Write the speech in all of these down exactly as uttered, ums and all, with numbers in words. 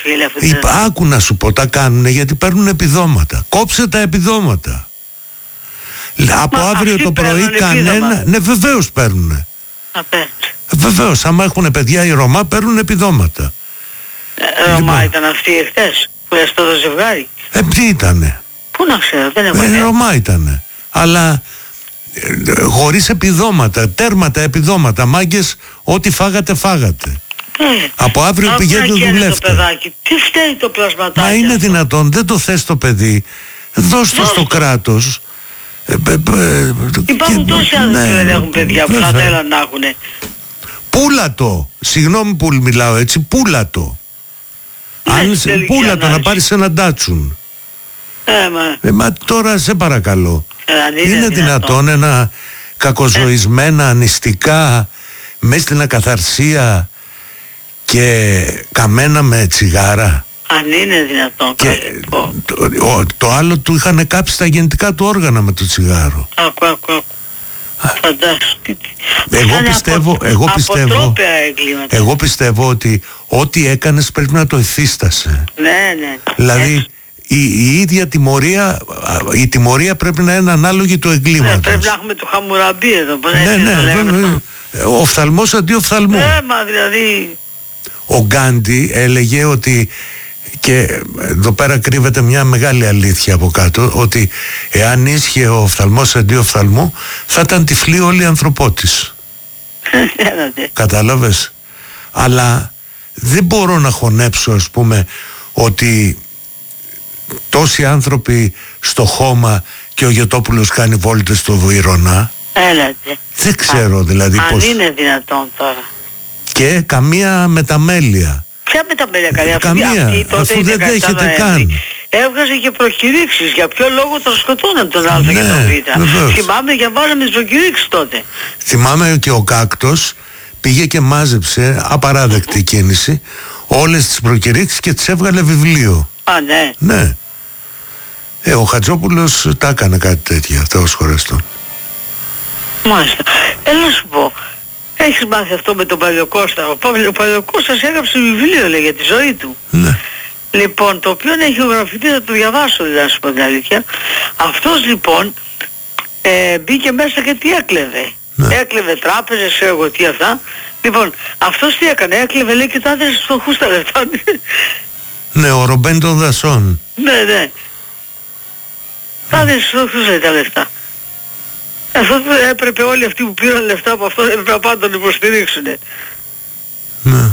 φίλε. Είπα, άκου να σου πω, τα κάνουνε γιατί παίρνουν επιδόματα. Κόψε τα επιδόματα. Από Μα αύριο το πρωί κανένα... Ναι, βεβαίως παίρνουνε. Βεβαίως, άμα έχουν παιδιά οι Ρωμά παίρνουν επιδόματα. Ε, Ρωμά λοιπόν, ήταν αυτοί εχθές που έστω το ζευγάρι. Ε, τι ήτανε. Πού να ξέρω, δεν έχω ε, Ρωμά ήτανε. Αλλά ε, χωρίς επιδόματα, τέρματα επιδόματα. Μάγκες, ό,τι φάγατε φάγατε. Ε, από αύριο πηγαίνετε δουλεύτε. Τι φταίει το πλασματάκι? Μα είναι αυτό δυνατόν, δεν το θες το παιδί. Δώσ' το στο κράτος. Ε, ε, ε, Υπάρχουν τόσοι άνθρωποι που δεν έχουν παιδιά που θα θέλουν να έχουν. Πούλα το. Συγγνώμη που μιλάω έτσι, πούλα το. Αν πούλα το να πάρεις ένα ντάτσουν. Ε, μα. Ε, μα τώρα σε παρακαλώ. Ε, είναι, είναι δυνατόν ένα κακοζωισμένα, ανιστικά, μέσα στην ακαθαρσία και καμένα με τσιγάρα. Αν είναι δυνατόν. Και το, το, το άλλο του είχαν κάψει τα γεννητικά του όργανα με το τσιγάρο. Άκου, άκου, άκου. Φαντάσου. Εγώ πιστεύω, απο, εγώ, πιστεύω εγώ πιστεύω ότι ό,τι έκανες πρέπει να το εθίστασε. Ναι, ναι. Δηλαδή η, η ίδια τιμωρία, η τιμωρία πρέπει να είναι ανάλογη του εγκλήματος. Ναι, πρέπει να έχουμε το Χαμουραμπί εδώ. Ναι, ναι, ναι, ο οφθαλμός αντί οφθαλμού. Ναι, μα δηλαδή... Ο Γκάντι έλεγε ότι, και εδώ πέρα κρύβεται μια μεγάλη αλήθεια από κάτω, ότι εάν ίσχυε ο οφθαλμός αντί οφθαλμού θα ήταν τυφλή όλη η ανθρωπότης. Κατάλαβες? Αλλά δεν μπορώ να χωνέψω, ας πούμε, ότι τόσοι άνθρωποι στο χώμα και ο Γετόπουλος κάνει βόλτες στο Βουηρονά. Έλατε. Δεν ξέρω Α, δηλαδή αν πώς... Αν είναι δυνατόν τώρα. Και καμία μεταμέλεια. Ποια μεταμέλεια καλή? Καμία, αυτή, αφού δεν δέχεται καν. Έβγαζε και προκηρύξεις. Για ποιο λόγο τον σκοτώναν τον Α ναι, και τον Β? Βεβαίως. Θυμάμαι και βάλαμε τις προκηρύξεις τότε. Θυμάμαι και ο Κάκτος πήγε και μάζεψε, απαράδεκτη mm-hmm. κίνηση, όλες τις προκηρύξεις και τις έβγαλε βιβλίο. Α, ναι. Ναι. Ε, ο Χατζόπουλος τα έκανε κάτι τέτοια, Θεός χωρέστον. Μάλιστα. Έλα σου πω, έχεις μάθει αυτό με τον Παλαιοκώστα? Ο Παλαιοκώστας έγραψε βιβλίο, λέει, για τη ζωή του. Ναι. Λοιπόν, το οποίο έχει γραφτεί, θα το διαβάσω, δηλαδή, να σου πω την αλήθεια. Αυτός λοιπόν ε, μπήκε μέσα και τι έκλεβε. Ναι. Έκλεβε τράπεζες, εγώ τι αυτά. Λοιπόν, αυτός τι έκανε? Έκλεβε, λέει, και τα άδερε στους φτωχούς τα λεφτά. Ναι, ο Ρομπέν των Δασών. Ναι, ναι. Τα άδερε στους φτωχούς, λέει, τα λεφτά. Αυτό έπρεπε όλοι αυτοί που πήραν λεφτά από αυτό έπρεπε να πάνε τον υποστηρίξουν. Ναι.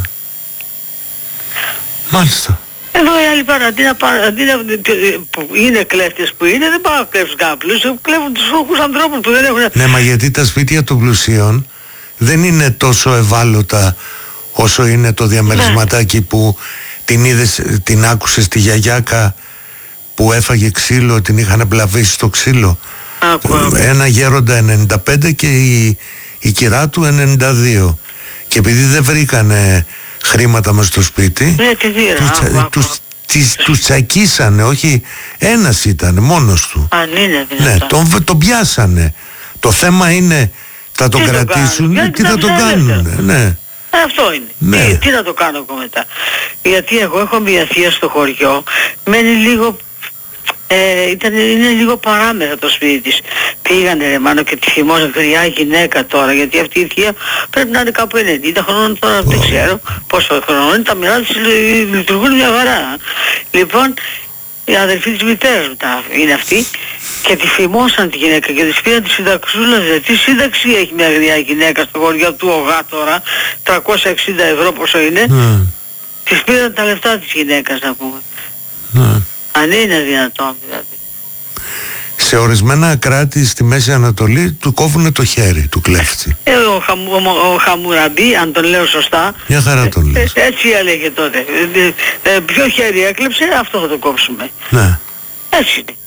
Μάλιστα. Εδώ οι άλλοι πάνε, αντί να πάνε, αντί να, που είναι κλέφτες που είναι, δεν πάνε να κλέψουν κανένα πλούσιο, κλέβουν τους φτωχούς ανθρώπους που δεν έχουν... Ναι, μα γιατί τα σπίτια των πλουσίων δεν είναι τόσο ευάλωτα όσο είναι το διαμερισματάκι ναι. που την είδες, την άκουσες τη γιαγιάκα που έφαγε ξύλο, την είχαν πλαβήσει στο ξύλο. Άκου. Ένα γέροντα ενενήντα πέντε και η, η κυρά του ενενήντα δύο. Και επειδή δεν βρήκανε χρήματα μες στο σπίτι, ναι, τι δίρα, τους, άκου, άκου. τους, τους, τους τσακίσανε, όχι ένας ήταν μόνος του. Αν είναι δυνατόν. Ναι, τον, τον πιάσανε. Το θέμα είναι θα τον κρατήσουν και τι θα τον κάνουν. Ναι. Αυτό είναι. Ναι. Τι, τι να το κάνω εγώ μετά? Γιατί εγώ έχω μια θεία στο χωριό, μένει λίγο... Ε, ήταν, είναι λίγο παράμεθα το σπίτι της. Πήγανε ρε μάνο και τη θυμώσαν γριά γυναίκα τώρα, γιατί αυτή η θεία πρέπει να είναι κάπου ενενήντα χρονών τώρα, oh. δεν ξέρω πόσο χρονών είναι, τα μοιρά της λειτουργούν μια χαρά. Λοιπόν, η αδερφή της μητέρας μου είναι αυτή και τη θυμώσαν τη γυναίκα και της πήραν τη συνταξούλα. Τι σύνταξη έχει μια γριά γυναίκα στο χωριό του ΟΓΑ τώρα, τριακόσια εξήντα ευρώ πόσο είναι, mm. της πήραν τα λεφτά της γυναίκας να πούμε. Mm. Αν είναι δυνατόν δηλαδή. Σε ορισμένα κράτη στη Μέση Ανατολή του κόβουνε το χέρι του κλέφτη. Ε, ο, Χαμου, ο, ο Χαμουραμπί, αν τον λέω σωστά. Μια χαρά τον λες. Ε, έτσι έλεγε τότε. Ε, ε, ποιο χέρι έκλεψε, αυτό θα το κόψουμε. Ναι. Έτσι είναι.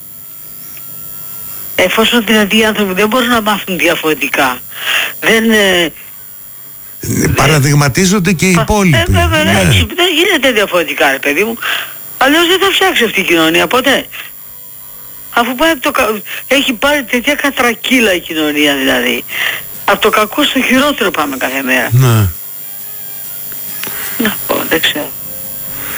Εφόσον δηλαδή οι άνθρωποι δεν μπορούν να μάθουν διαφορετικά. Δεν... Ε, παραδειγματίζονται και οι υπόλοιποι. Ε, βέβαια, ναι. Έτσι, δεν γίνεται διαφορετικά ρε παιδί μου. Αλλιώς δεν θα φτιάξει αυτή η κοινωνία ποτέ. Αφού πάει το, έχει πάρει τέτοια κατρακύλα η κοινωνία δηλαδή. Από το κακό στο χειρότερο πάμε κάθε μέρα. Ναι. Να πω, δεν ξέρω.